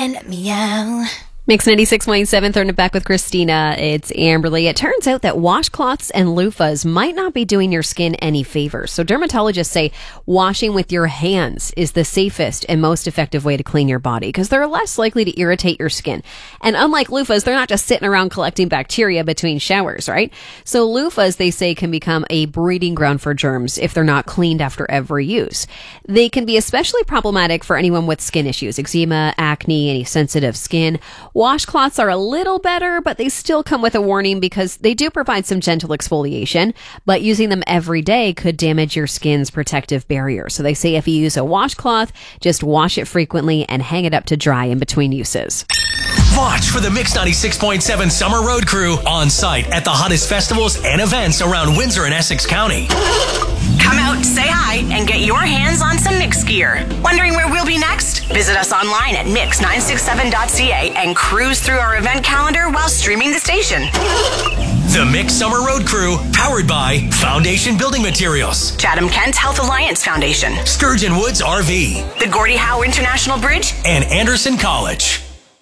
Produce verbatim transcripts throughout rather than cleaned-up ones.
and meow. Mix ninety-six point seven, throwing it back with Christina. It's Amberly. It turns out that washcloths and loofahs might not be doing your skin any favors. So dermatologists say washing with your hands is the safest and most effective way to clean your body because they're less likely to irritate your skin. And unlike loofahs, they're not just sitting around collecting bacteria between showers, right? So loofahs, they say, can become a breeding ground for germs if they're not cleaned after every use. They can be especially problematic for anyone with skin issues, eczema, acne, any sensitive skin. Washcloths are a little better, but they still come with a warning because they do provide some gentle exfoliation, but using them every day could damage your skin's protective barrier. So they say if you use a washcloth, just wash it frequently and hang it up to dry in between uses. Watch for the Mix ninety-six point seven Summer Road Crew on site at the hottest festivals and events around Windsor and Essex County. Come out, say hi, and get your hands on some Mix gear. Wondering where we'll be next? Visit us online at mix nine six seven dot c a and cruise through our event calendar while streaming the station. The Mix Summer Road Crew, powered by Foundation Building Materials, Chatham Kent Health Alliance Foundation, Sturgeon Woods R V, the Gordie Howe International Bridge, and Anderson College.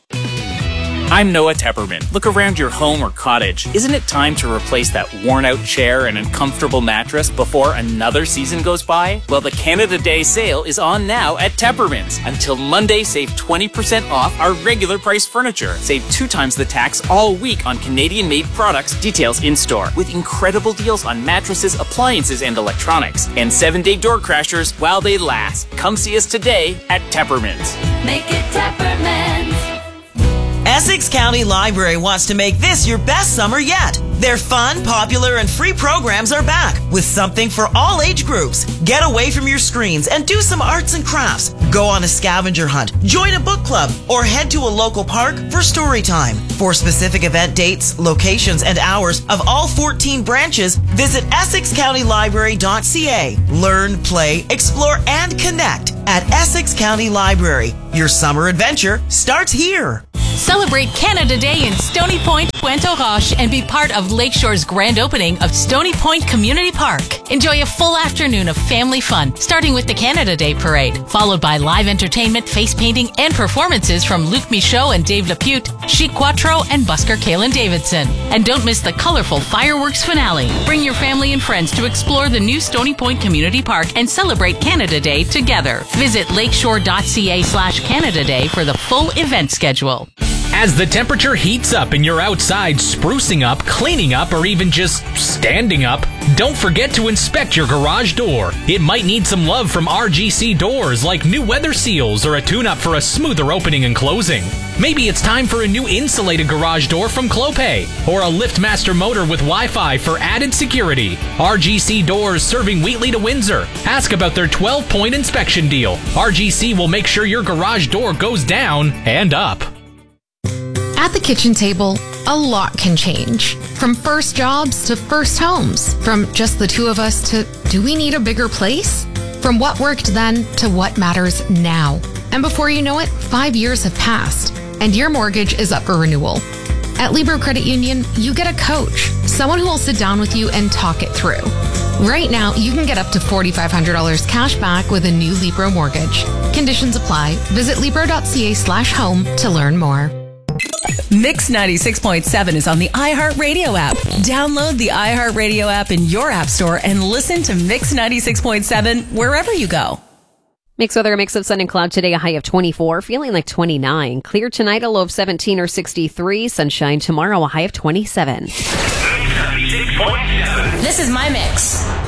I'm Noah Tepperman. Look around your home or cottage. Isn't it time to replace that worn-out chair and uncomfortable mattress before another season goes by? Well, the Canada Day sale is on now at Tepperman's. Until Monday, save twenty percent off our regular price furniture. Save two times the tax all week on Canadian-made products. Details in-store. With incredible deals on mattresses, appliances, and electronics. And seven-day door crashers while they last. Come see us today at Tepperman's. Make it Tepperman's. Essex County Library wants to make this your best summer yet. Their fun, popular, and free programs are back with something for all age groups. Get away from your screens and do some arts and crafts. Go on a scavenger hunt, join a book club, or head to a local park for story time. For specific event dates, locations, and hours of all fourteen branches, visit essex county library dot c a. Learn, play, explore, and connect at Essex County Library. Your summer adventure starts here. Celebrate Canada Day in Stony Point, Puente Roche, and be part of Lakeshore's grand opening of Stony Point Community Park. Enjoy a full afternoon of family fun, starting with the Canada Day Parade, followed by live entertainment, face painting, and performances from Luc Michaud and Dave Lapute, Chic Quattro, and Busker Kalen Davidson. And don't miss the colorful fireworks finale. Bring your family and friends to explore the new Stony Point Community Park and celebrate Canada Day together. Visit lakeshore dot c a slash Canada Day for the full event schedule. As the temperature heats up and you're outside sprucing up, cleaning up, or even just standing up, don't forget to inspect your garage door. It might need some love from R G C Doors, like new weather seals or a tune-up for a smoother opening and closing. Maybe it's time for a new insulated garage door from Clopay, or a LiftMaster motor with Wi-Fi for added security. R G C Doors, serving Wheatley to Windsor. Ask about their twelve-point inspection deal. R G C will make sure your garage door goes down and up. At the kitchen table, a lot can change. From first jobs to first homes. From just the two of us to, do we need a bigger place? From what worked then to what matters now. And before you know it, five years have passed, and your mortgage is up for renewal. At Libro Credit Union, you get a coach, someone who will sit down with you and talk it through. Right now, you can get up to four thousand five hundred dollars cash back with a new Libro mortgage. Conditions apply. Visit libro dot c a slash home to learn more. Mix ninety-six point seven is on the iHeartRadio app. Download the iHeartRadio app in your app store and listen to Mix ninety-six point seven wherever you go. Mix weather, a mix of sun and cloud today, a high of twenty-four, feeling like twenty-nine. Clear tonight, a low of seventeen or sixty-three. Sunshine tomorrow, a high of twenty-seven. This is my mix.